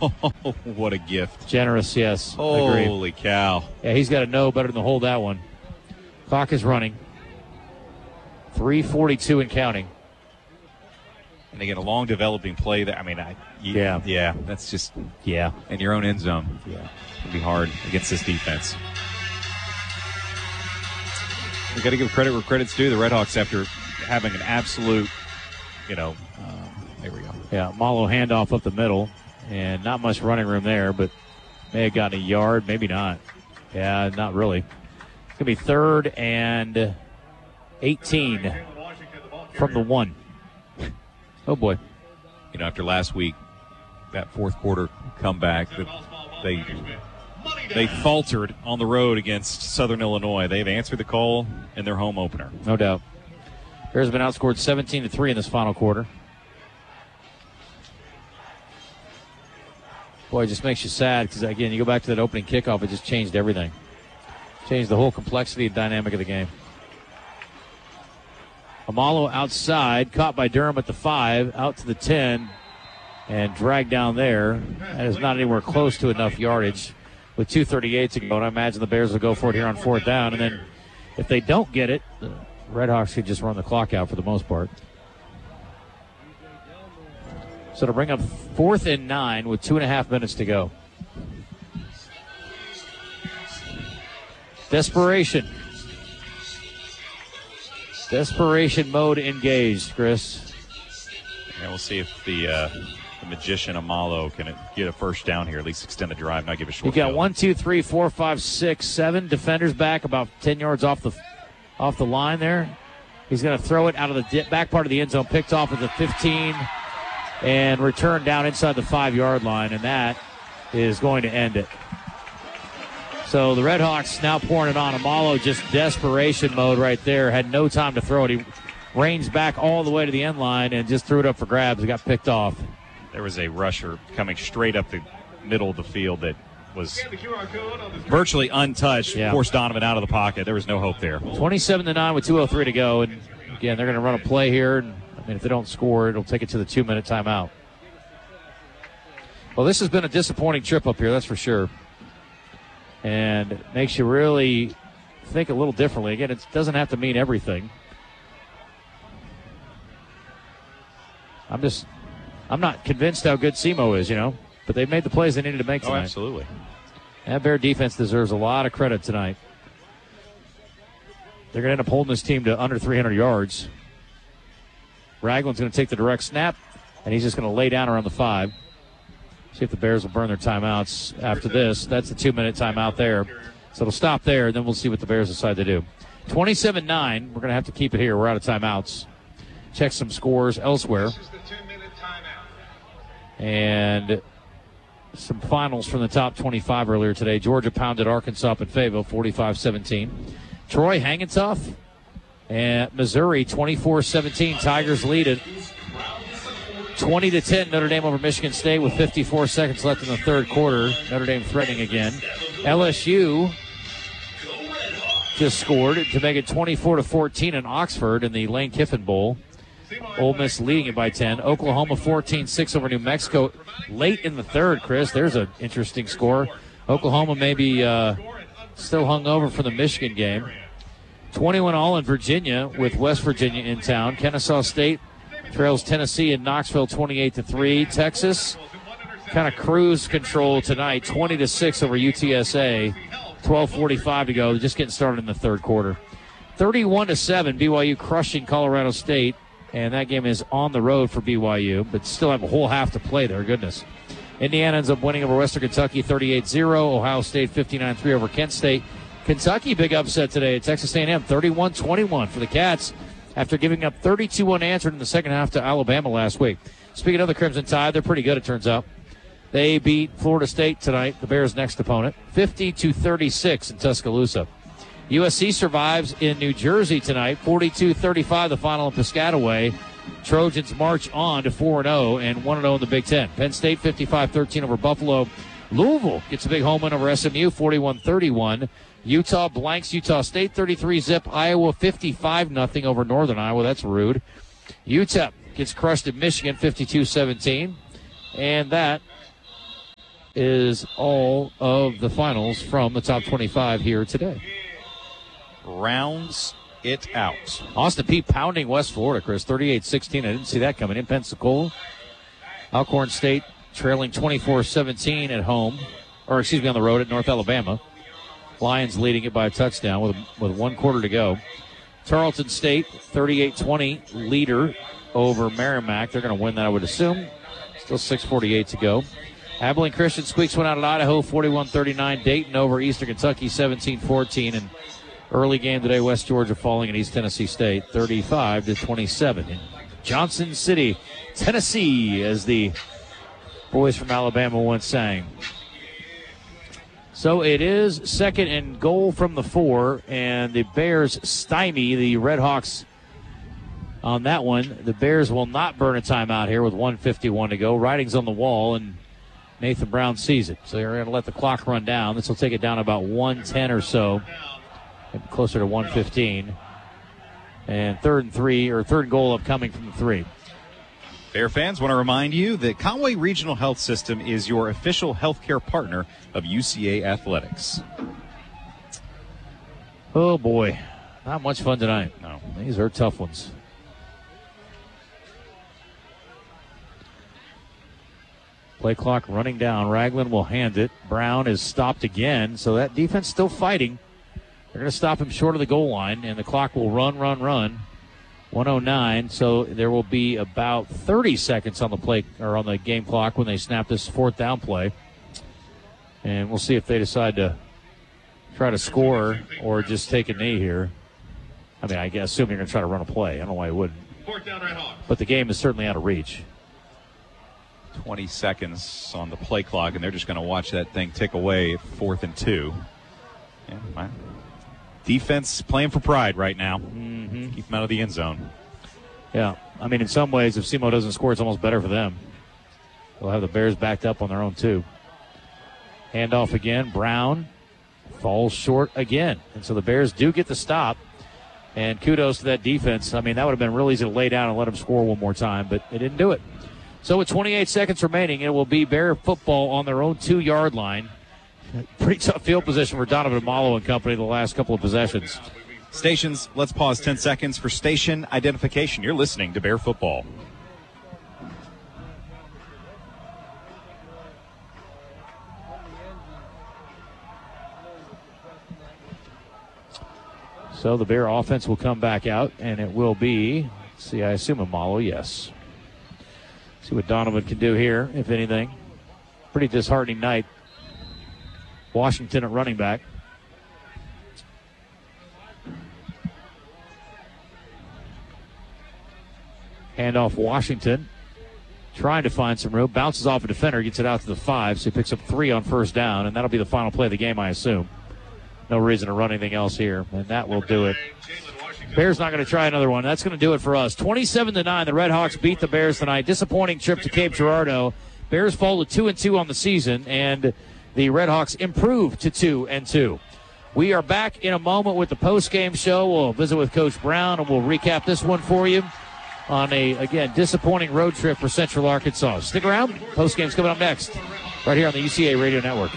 What a gift. Generous, yes. Holy cow. Yeah, he's got to know better than to hold that one. Clock is running. 3:42 and counting. And they get a long developing play there. I mean, yeah, that's just, yeah, in your own end zone. Yeah. It'll be hard against this defense. We got to give credit where credit's due. The Redhawks, after having an absolute, there we go. Yeah, Malo handoff up the middle, and not much running room there, but may have gotten a yard, maybe not. Yeah, not really. It's going to be 3rd and 18 from the 1. Oh, boy. After last week, that fourth quarter comeback, they faltered on the road against Southern Illinois. They've answered the call in their home opener. No doubt. Bears have been outscored 17-3 in this final quarter. Boy, it just makes you sad because, again, you go back to that opening kickoff, it just changed everything. Changed the whole complexity and dynamic of the game. Amalo outside, caught by Durham at the 5, out to the 10, and dragged down there. That is not anywhere close to enough yardage with 2:38 to go, and I imagine the Bears will go for it here on 4th down. And then if they don't get it, the Redhawks could just run the clock out for the most part. So to bring up 4th and 9 with 2.5 minutes to go. Desperation mode engaged, Chris. And we'll see if the magician Amalo can get a first down here, at least extend the drive, not give a short. You got 1, 2, 3, 4, 5, 6, 7 defenders back, about 10 yards off the line there. He's going to throw it out of the back part of the end zone, picked off at the 15, and returned down inside the 5-yard line, and that is going to end it. So the Redhawks now pouring it on. Amalo, just desperation mode right there. Had no time to throw it. He reins back all the way to the end line and just threw it up for grabs. It got picked off. There was a rusher coming straight up the middle of the field that was virtually untouched. Yeah. Forced Donovan out of the pocket. There was no hope there. 27-9 with 2:03 to go. And, again, they're going to run a play here. And, if they don't score, it'll take it to the 2-minute timeout. Well, this has been a disappointing trip up here, that's for sure. And it makes you really think a little differently. Again, it doesn't have to mean everything. I'm not convinced how good SEMO is, but they've made the plays they needed to make tonight. Oh, absolutely. That Bear defense deserves a lot of credit tonight. They're going to end up holding this team to under 300 yards. Ragland's going to take the direct snap, and he's just going to lay down around the 5. See if the Bears will burn their timeouts after this. That's the 2-minute timeout there. So it'll stop there, and then we'll see what the Bears decide to do. 27-9. We're going to have to keep it here. We're out of timeouts. Check some scores elsewhere. And some finals from the top 25 earlier today. Georgia pounded Arkansas up at Fayetteville 45-17. Troy hanging tough. And Missouri 24-17. Tigers lead it 20-10. Notre Dame over Michigan State with 54 seconds left in the third quarter. Notre Dame threatening again. LSU just scored to make it 24-14 in Oxford in the Lane Kiffin Bowl. Ole Miss leading it by 10. Oklahoma 14-6 over New Mexico late in the third, Chris. There's an interesting score. Oklahoma may be still hung over from the Michigan game. 21-all in Virginia with West Virginia in town. Kennesaw State trails Tennessee in Knoxville 28-3. Texas kind of cruise control tonight, 20-6 over UTSA. 12:45 to go. They're just getting started in the third quarter. 31-7, BYU crushing Colorado State. And that game is on the road for BYU, but still have a whole half to play there. Goodness. Indiana ends up winning over Western Kentucky 38-0. Ohio State 59-3 over Kent State. Kentucky, big upset today at Texas A&M, 31-21 for the Cats after giving up 32 unanswered in the second half to Alabama last week. Speaking of the Crimson Tide, they're pretty good, it turns out. They beat Florida State tonight, the Bears' next opponent, 50-36 in Tuscaloosa. USC survives in New Jersey tonight, 42-35, the final in Piscataway. Trojans march on to 4-0 and 1-0 in the Big Ten. Penn State 55-13 over Buffalo. Louisville gets a big home win over SMU, 41-31. Utah blanks Utah State 33-zip. Iowa 55-0 over Northern Iowa. That's rude. UTEP gets crushed at Michigan 52-17. And that is all of the finals from the top 25 here today. Rounds it out. Austin Peay pounding West Florida, Chris, 38-16. I didn't see that coming in. Pensacola. Alcorn State trailing 24-17 at home, on the road at North Alabama. Lions leading it by a touchdown with 1 quarter to go. Tarleton State, 38-20 leader over Merrimack. They're going to win that, I would assume. Still 6:48 to go. Abilene Christian squeaks one out at Idaho, 41-39. Dayton over Eastern Kentucky, 17-14. And early game today, West Georgia falling at East Tennessee State, 35-27. In Johnson City, Tennessee, as the boys from Alabama once sang. So it is 2nd and goal from the 4, and the Bears stymie the Red Hawks on that one. The Bears will not burn a timeout here with 1:51 to go. Writing's on the wall, and Nathan Brown sees it. So they're going to let the clock run down. This will take it down about 1:10 or so, closer to 1:15. And third and goal upcoming from the 3. Bear fans, want to remind you that Conway Regional Health System is your official healthcare partner of UCA Athletics. Oh, boy. Not much fun tonight. No. These are tough ones. Play clock running down. Ragland will hand it. Brown is stopped again, so that defense still fighting. They're going to stop him short of the goal line, and the clock will run. 1:09, so there will be about 30 seconds on the play or on the game clock when they snap this 4th down play. And we'll see if they decide to try to score or just take a knee here. I mean, I assume you're going to try to run a play. I don't know why you wouldn't. 4th down, Red Hawks. But the game is certainly out of reach. 20 seconds on the play clock, and they're just going to watch that thing tick away at 4th and 2. Yeah, my defense playing for pride right now. Mm-hmm. Keep them out of the end zone. Yeah, I mean, in some ways, if SEMO doesn't score, it's almost better for them. They'll have the Bears backed up on their own, too. Handoff again. Brown falls short again. And so the Bears do get the stop. And kudos to that defense. I mean, that would have been real easy to lay down and let them score one more time, but they didn't do it. So with 28 seconds remaining, it will be Bear football on their own 2-yard line. Pretty tough field position for Donovan Amalo and company the last couple of possessions. Stations, let's pause 10 seconds for station identification. You're listening to Bear Football. So the Bear offense will come back out, and it will be, I assume Amalo, yes. See what Donovan can do here, if anything. Pretty disheartening night. Washington at running back. Handoff Washington. Trying to find some room. Bounces off a defender, gets it out to the 5, so he picks up 3 on 1st down, and that'll be the final play of the game, I assume. No reason to run anything else here, and that will do it. Bears not going to try another one. That's going to do it for us. 27-9, the Red Hawks beat the Bears tonight. Disappointing trip to Cape Girardeau. Bears fall to 2-2 on the season, and the Red Hawks improve to 2-2. We are back in a moment with the post-game show. We'll visit with Coach Brown, and we'll recap this one for you on a, again, disappointing road trip for Central Arkansas. Stick around. Post-game's coming up next, right here on the UCA Radio Network.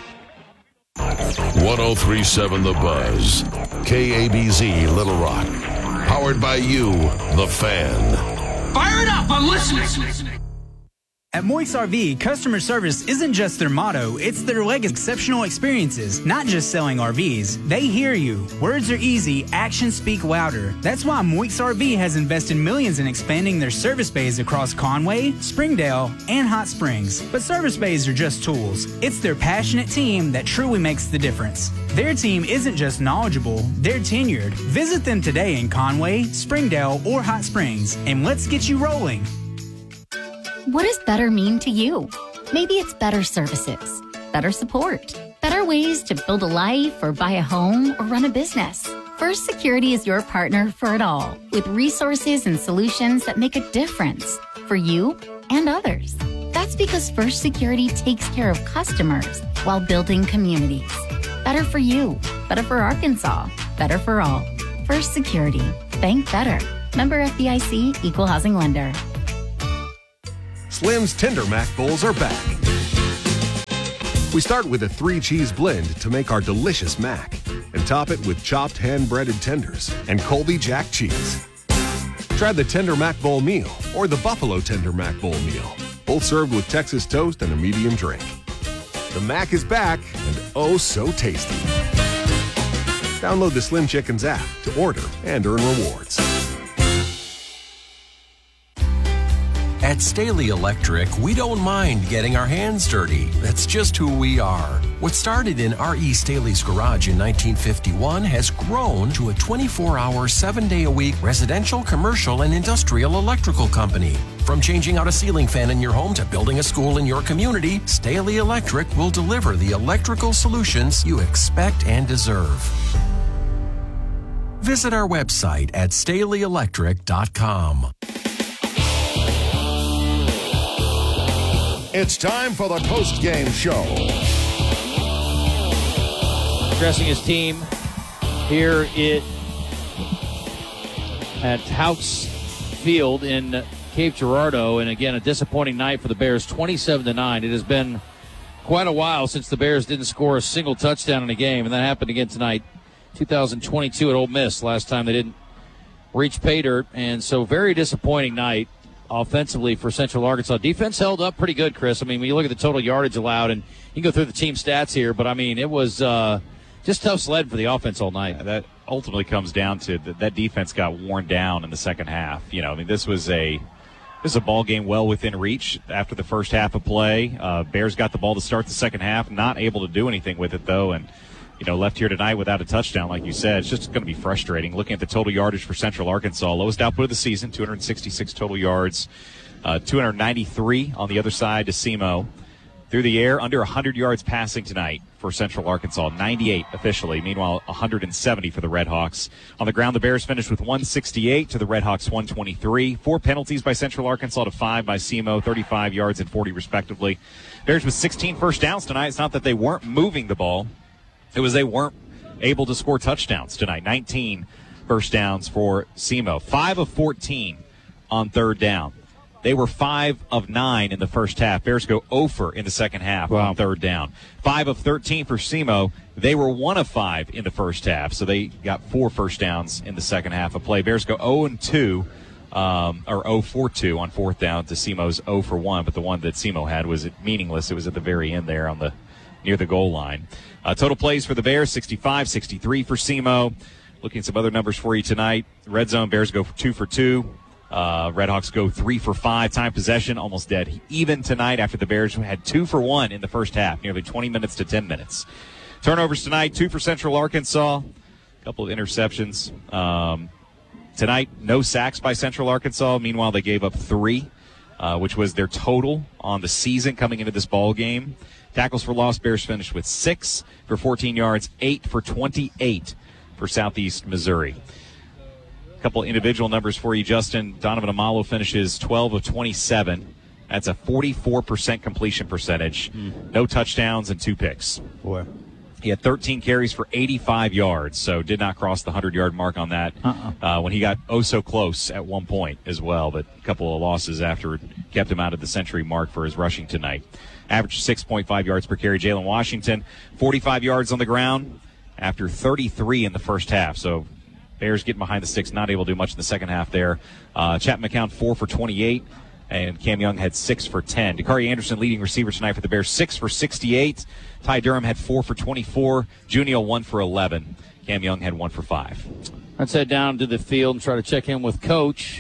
103.7 The Buzz. KABZ Little Rock. Powered by you, the fan. Fire it up! I'm listening! At Moix RV, customer service isn't just their motto, it's their legacy. Exceptional experiences, not just selling RVs. They hear you. Words are easy, actions speak louder. That's why Moix RV has invested millions in expanding their service bays across Conway, Springdale, and Hot Springs. But service bays are just tools. It's their passionate team that truly makes the difference. Their team isn't just knowledgeable, they're tenured. Visit them today in Conway, Springdale, or Hot Springs, and let's get you rolling. What does better mean to you? Maybe it's better services, better support, better ways to build a life or buy a home or run a business. First Security is your partner for it all, with resources and solutions that make a difference for you and others. That's because First Security takes care of customers while building communities. Better for you, better for Arkansas, better for all. First Security. Bank better. Member FDIC, Equal Housing Lender. Slim's Tender Mac Bowls are back. We start with a 3-cheese blend to make our delicious mac and top it with chopped hand-breaded tenders and Colby Jack cheese. Try the Tender Mac Bowl meal or the Buffalo Tender Mac Bowl meal, both served with Texas toast and a medium drink. The Mac is back and oh so tasty. Download the Slim Chickens app to order and earn rewards. At Staley Electric, we don't mind getting our hands dirty. That's just who we are. What started in R.E. Staley's garage in 1951 has grown to a 24-hour, 7-day-a-week residential, commercial, and industrial electrical company. From changing out a ceiling fan in your home to building a school in your community, Staley Electric will deliver the electrical solutions you expect and deserve. Visit our website at StaleyElectric.com. It's time for the post-game show. Addressing his team here at House Field in Cape Girardeau, and again, a disappointing night for the Bears, 27-9. It has been quite a while since the Bears didn't score a single touchdown in a game, and that happened again tonight. 2022 at Ole Miss, last time they didn't reach pay dirt, and so very disappointing night offensively for Central Arkansas. Defense held up pretty good, Chris. I mean, when you look at the total yardage allowed, and you can go through the team stats here, but I mean, it was just tough sled for the offense all night. That ultimately comes down to that defense got worn down in the second half. You know, I mean, this was a ball game well within reach after the first half of play. Bears got the ball to start the second half, not able to do anything with it, though, and left here tonight without a touchdown, like you said. It's just going to be frustrating. Looking at the total yardage for Central Arkansas, lowest output of the season, 266 total yards, 293 on the other side to SEMO. Through the air, under 100 yards passing tonight for Central Arkansas, 98 officially. Meanwhile, 170 for the Redhawks. On the ground, the Bears finished with 168 to the Redhawks 123. 4 penalties by Central Arkansas to 5 by SEMO, 35 yards and 40 respectively. Bears with 16 first downs tonight. It's not that they weren't moving the ball. It was they weren't able to score touchdowns tonight. 19 first downs for SEMO. 5 of 14 on third down. They were 5 of 9 in the first half. Bears go 0 in the second half on third down. 5 of 13 for SEMO. They were 1 of 5 in the first half, so they got 4 first downs in the second half of play. Bears go 0-2, or 0 for 2 on fourth down to SEMO's 0 for 1, but the one that SEMO had was meaningless. It was at the very end there near the goal line. Total plays for the Bears, 65, 63 for SEMO. Looking at some other numbers for you tonight. Red zone, Bears go 2 for 2. Redhawks go 3 for 5. Time possession, almost dead even tonight after the Bears had 2 for 1 in the first half, nearly 20 minutes to 10 minutes. Turnovers tonight, 2 for Central Arkansas. A couple of interceptions. Tonight, no sacks by Central Arkansas. Meanwhile, they gave up 3, which was their total on the season coming into this ball game. Tackles for loss, Bears finished with 6 for 14 yards, 8 for 28 for Southeast Missouri. A couple individual numbers for you, Justin. Donovan Amalo finishes 12 of 27. That's a 44% completion percentage. No touchdowns and 2 picks. Boy. He had 13 carries for 85 yards, so did not cross the 100-yard mark on that when he got so close at one point as well, but a couple of losses after kept him out of the century mark for his rushing tonight. Average 6.5 yards per carry. Jalen Washington, 45 yards on the ground after 33 in the first half. So Bears getting behind the sticks, not able to do much in the second half there. Chapman McCown, 4 for 28, and Cam Young had 6 for 10. Dakari Anderson, leading receiver tonight for the Bears, 6 for 68. Ty Durham had 4 for 24. Junio, 1 for 11. Cam Young had 1 for 5. Let's head down to the field and try to check in with Coach.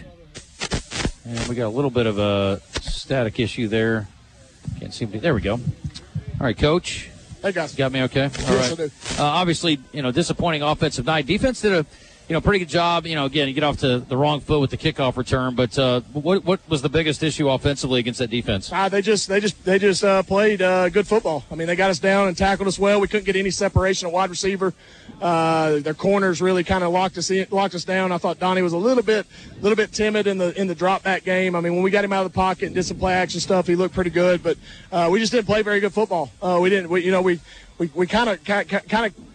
And we got a little bit of a static issue there. Can't seem to. There we go. All right, Coach. Hey, guys. Got me okay? All yes, right. I do. Obviously, disappointing offensive night. Defense did a pretty good job. Again, you get off to the wrong foot with the kickoff return. But what was the biggest issue offensively against that defense? They just played good football. I mean, they got us down and tackled us well. We couldn't get any separation at wide receiver. Their corners really kind of locked us down. I thought Donnie was a little bit timid in the drop back game. I mean, when we got him out of the pocket and did some play action stuff, he looked pretty good. But we just didn't play very good football. We kind of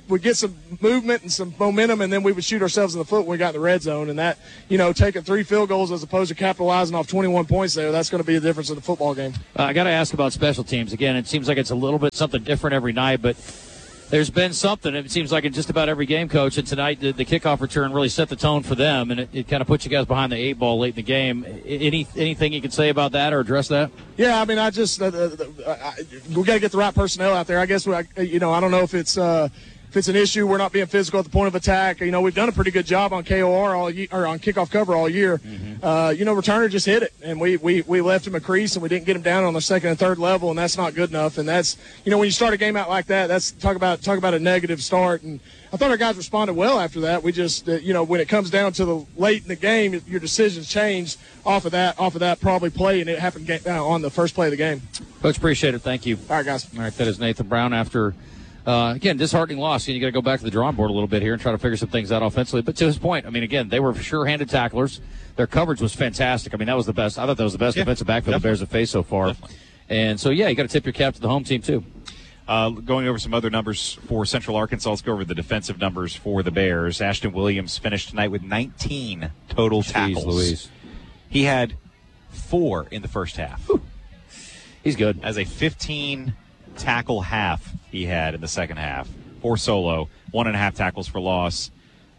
get some movement and some momentum, and then we would shoot ourselves in the foot when we got in the red zone. And that, taking 3 field goals as opposed to capitalizing off 21 points there, that's going to be the difference in the football game. I got to ask about special teams. Again, it seems like it's a little bit something different every night, but there's been something, it seems like, in just about every game, Coach. And tonight, the kickoff return really set the tone for them, and it kind of put you guys behind the 8 ball late in the game. Anything you can say about that or address that? Yeah, I mean, I just we got to get the right personnel out there. I guess I don't know if it's an issue. We're not being physical at the point of attack. We've done a pretty good job on KOR all year, or on kickoff cover all year. Mm-hmm. Returner just hit it, and we left him a crease, and we didn't get him down on the second and third level, and that's not good enough. And that's when you start a game out like that, that's talk about a negative start. And I thought our guys responded well after that. We just when it comes down to the late in the game, your decisions change off of that probably play, and it happened on the first play of the game. Coach, appreciate it. Thank you. All right, guys. All right, that is Nathan Brown after. Again, disheartening loss. You got to go back to the drawing board a little bit here and try to figure some things out offensively. But to his point, I mean, again, they were sure-handed tacklers. Their coverage was fantastic. I mean, that was the best. I thought that was the best defensive backfield the Bears have faced so far. Definitely. And so, you got to tip your cap to the home team, too. Going over some other numbers for Central Arkansas, let's go over the defensive numbers for the Bears. Ashton Williams finished tonight with 19 total tackles. Louise. He had 4 in the first half. Whew. He's good. As a 15 tackle half he had in the second half. 4 solo, 1.5 tackles for loss.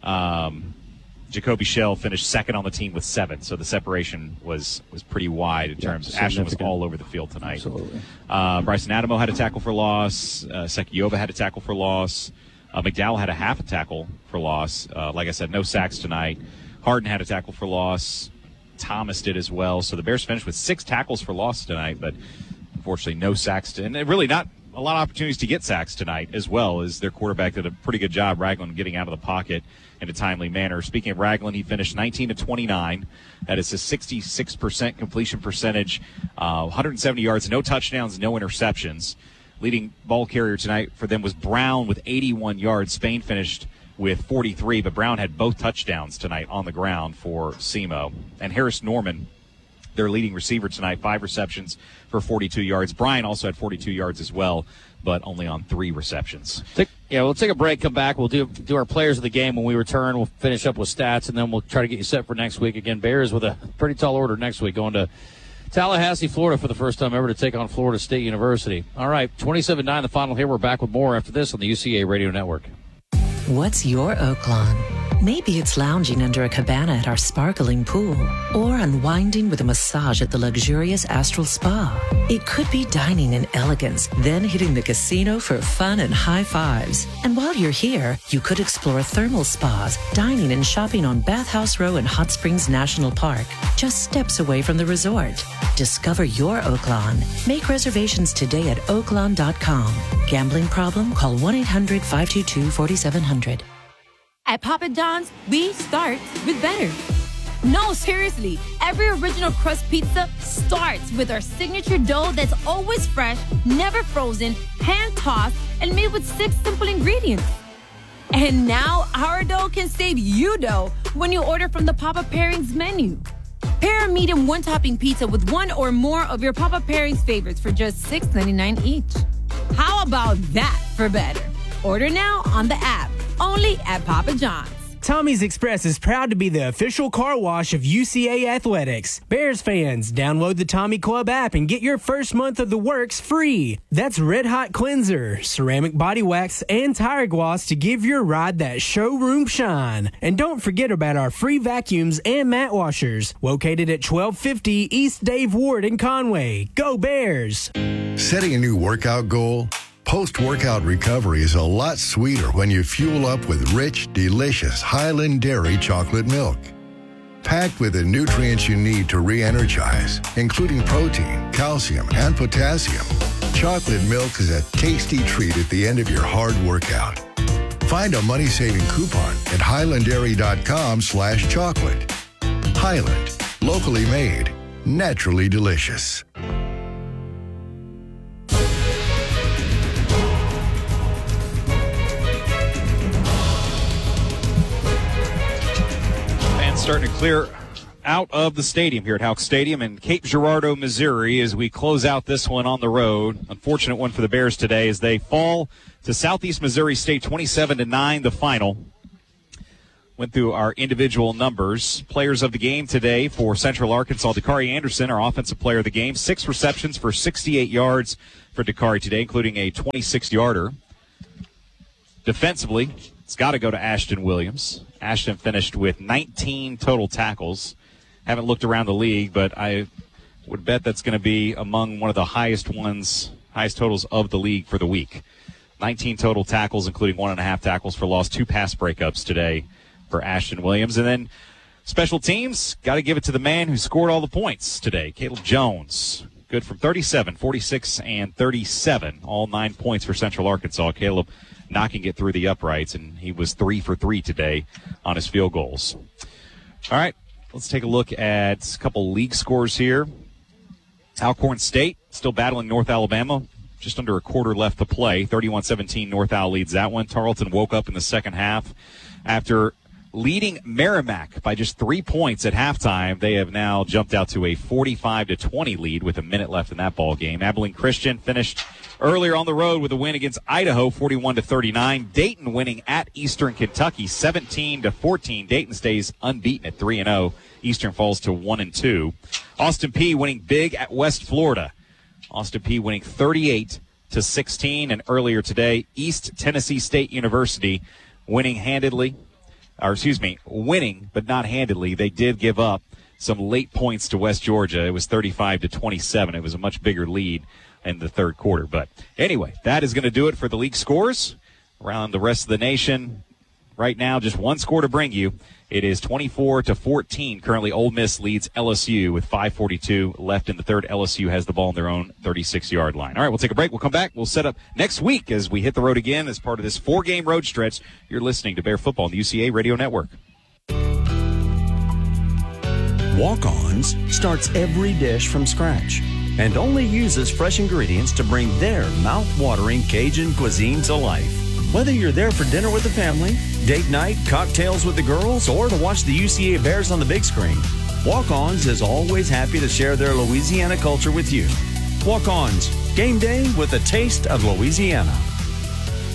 Jacoby Shell finished second on the team with 7, so the separation was pretty wide in terms of Ashton was all over the field tonight. Absolutely. Bryson Adamo had a tackle for loss. Sekiyova had a tackle for loss. McDowell had a half a tackle for loss. Like I said, no sacks tonight. Harden had a tackle for loss. Thomas did as well. So the Bears finished with 6 tackles for loss tonight, but unfortunately no sacks. And really not a lot of opportunities to get sacks tonight as well, as their quarterback did a pretty good job, Ragland, getting out of the pocket in a timely manner. Speaking of Ragland, he finished 19 of 29. That is a 66% completion percentage, 170 yards, no touchdowns, no interceptions. Leading ball carrier tonight for them was Brown with 81 yards. Spain finished with 43, but Brown had both touchdowns tonight on the ground for SEMO. And Harris Norman, their leading receiver tonight, 5 receptions for 42 yards. Bryan also had 42 yards as well, but only on 3 receptions. We'll take a break, come back. We'll do our players of the game. When we return, we'll finish up with stats, and then we'll try to get you set for next week. Again, Bears with a pretty tall order next week, going to Tallahassee, Florida for the first time ever to take on Florida State University. All right, 27-9 the final here. We're back with more after this on the UCA Radio Network. What's your Oaklawn? Maybe it's lounging under a cabana at our sparkling pool, or unwinding with a massage at the luxurious Astral Spa. It could be dining in elegance, then hitting the casino for fun and high fives. And while you're here, you could explore thermal spas, dining and shopping on Bathhouse Row in Hot Springs National Park, just steps away from the resort. Discover your Oaklawn. Make reservations today at oaklawn.com. Gambling problem? Call 1-800-522-4700. At Papa John's, we start with better. No, seriously, every original crust pizza starts with our signature dough that's always fresh, never frozen, hand-tossed, and made with 6 simple ingredients. And now our dough can save you dough when you order from the Papa Pairings menu. Pair a medium one-topping pizza with one or more of your Papa Pairings favorites for just $6.99 each. How about that for better? Order now on the app. Only at Papa John's. Tommy's Express is proud to be the official car wash of UCA Athletics. Bears fans, download the Tommy Club app and get your first month of the works free. That's Red Hot Cleanser, ceramic body wax, and tire gloss to give your ride that showroom shine. And don't forget about our free vacuums and mat washers, located at 1250 East Dave Ward in Conway. Go Bears! Setting a new workout goal? Post-workout recovery is a lot sweeter when you fuel up with rich, delicious Highland Dairy chocolate milk. Packed with the nutrients you need to re-energize, including protein, calcium, and potassium, chocolate milk is a tasty treat at the end of your hard workout. Find a money-saving coupon at highlanddairy.com/chocolate. Highland, locally made, naturally delicious. Starting to clear out of the stadium here at Houck Stadium in Cape Girardeau, Missouri, as we close out this one on the road. Unfortunate one for the Bears today as they fall to Southeast Missouri State 27-9, the final. Went through our individual numbers. Players of the game today for Central Arkansas, Dakari Anderson, our offensive player of the game. 6 receptions for 68 yards for Dakari today, including a 26-yarder. Defensively, it's got to go to Ashton Williams. Ashton finished with 19 total tackles. Haven't looked around the league, but I would bet that's going to be among one of the highest totals of the league for the week. 19 total tackles, including 1.5 tackles for loss, 2 pass breakups today for Ashton Williams. And then special teams, got to give it to the man who scored all the points today, Caleb Jones. Good from 37, 46, and 37, all 9 points for Central Arkansas. Caleb knocking it through the uprights, and he was 3 for 3 today on his field goals. All right, let's take a look at a couple league scores here. Alcorn State still battling North Alabama. Just under a quarter left to play. 31-17, North Al leads that one. Tarleton woke up in the second half after leading Merrimack by just 3 points at halftime. They have now jumped out to a 45-20 lead with a minute left in that ball game. Abilene Christian finished earlier on the road with a win against Idaho, 41-39. Dayton winning at Eastern Kentucky, 17-14. Dayton stays unbeaten at 3-0. Eastern falls to 1-2. Austin Peay winning big at West Florida. Austin Peay winning 38-16. And earlier today, East Tennessee State University winning but not handedly. They did give up some late points to West Georgia. It was 35-27. It was a much bigger lead in the third quarter. But anyway, that is going to do it for the league scores. Around the rest of the nation, right now, just one score to bring you. It is 24-14. Currently, Ole Miss leads LSU with 5:42 left in the third. LSU has the ball on their own 36-yard line. All right, we'll take a break. We'll come back. We'll set up next week as we hit the road again as part of this 4-game road stretch. You're listening to Bear Football on the UCA Radio Network. Walk-Ons starts every dish from scratch and only uses fresh ingredients to bring their mouth-watering Cajun cuisine to life. Whether you're there for dinner with the family, date night, cocktails with the girls, or to watch the UCA Bears on the big screen, Walk-Ons is always happy to share their Louisiana culture with you. Walk-Ons, game day with a taste of Louisiana.